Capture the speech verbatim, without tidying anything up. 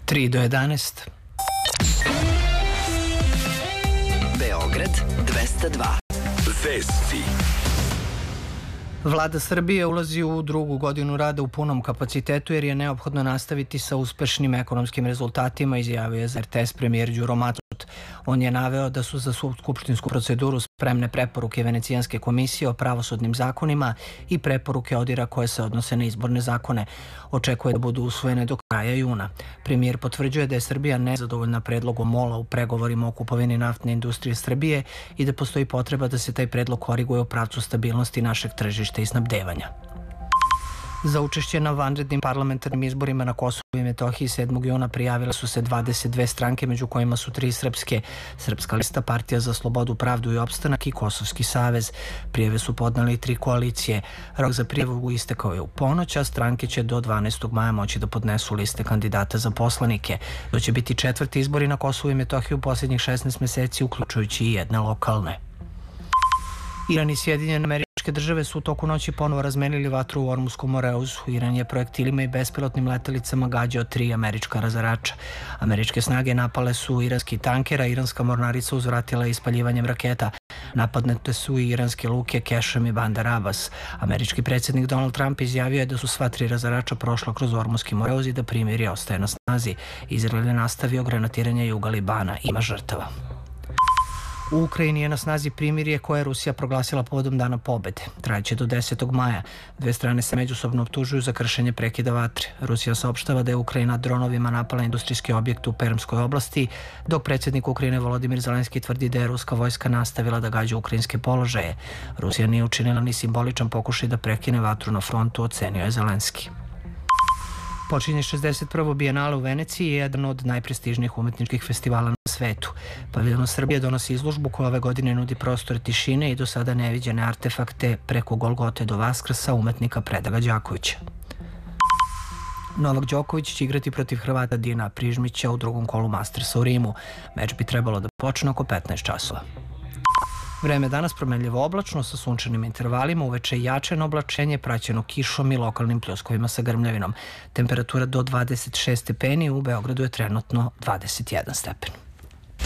tri do jedanaest. Beograd dvesta dva. Vesti. Vlada Srbije ulazi u drugu godinu rada u punom kapacitetu jer je neophodno nastaviti sa uspešnim ekonomskim rezultatima, izjavio je za er te es premijer Đuro Macut. On je naveo da su za skupštinsku proceduru spremne preporuke Venecijanske komisije o pravosudnim zakonima i preporuke ODIR-a koje se odnose na izborne zakone. Očekuje da budu usvojene do kraja juna. Premijer potvrđuje da je Srbija nezadovoljna predlogom MOL-a u pregovorima o kupovini naftne industrije Srbije i da postoji potreba da se taj predlog koriguje u pravcu stabilnosti našeg tržišta i snabdevanja. Za učešće na vanrednim parlamentarnim izborima na Kosovu i Metohiji sedmog juna prijavile su se dvadeset dve stranke, među kojima su tri srpske: Srpska lista, Partija za slobodu, pravdu i opstanak i Kosovski savez. Prijave su podneli tri koalicije. Rok za prijavu istekao je u ponoć, a stranke će do dvanaestog maja moći da podnesu liste kandidata za poslanike. To će biti četvrti izbori na Kosovu i Metohiji u posljednjih šesnaest meseci, uključujući i jedne lokalne. Iran i Sjedinjene Američke Države su u toku noći ponovo razmenili vatru u Ormuskom Moreuzu. Iran je projektilima i bespilotnim letelicama gađao tri američka razarača. Američke snage napale su iranski tanker, a iranska mornarica uzvratila ispaljivanjem raketa. Napadnute su i iranske luke Kešem i Bandar Abbas. Američki predsjednik Donald Trump izjavio je da su sva tri razarača prošla kroz Ormuski Moreuz i da primirje ostaje na snazi. Izrael je nastavio granatiranje juga Libana. Ima žrtava. U Ukrajini je na snazi primirje koje je Rusija proglasila povodom Dana pobede. Trajeće do desetog maja. Dve strane se međusobno optužuju za kršenje prekida vatre. Rusija saopštava da je Ukrajina dronovima napala industrijski objekt u Permskoj oblasti, dok predsjednik Ukrajine Volodimir Zelenski tvrdi da je ruska vojska nastavila da gađa ukrajinske položaje. Rusija nije učinila ni simboličan pokušaj da prekine vatru na frontu, ocenio je Zelenski. Počinje šezdeset prvo Bijenale u Veneciji, jedan od najprestižnijih umetničkih festivala na svetu. Paviljon Srbije donosi izložbu koja ove godine nudi prostor tišine i do sada neviđene artefakte preko Golgote do Vaskrsa umetnika Predraga Đakovića. Novak Đoković će igrati protiv Hrvata Dina Prižmića u drugom kolu Mastersa u Rimu. Meč bi trebalo da počne oko petnaest časova. Vreme danas promenljivo oblačno sa sunčanim intervalima, uveče jačeno oblačenje praćeno kišom i lokalnim pljuskovima sa grmljavinom. Temperatura do dvadeset šest stepeni, u Beogradu je trenutno dvadeset jedan stepen.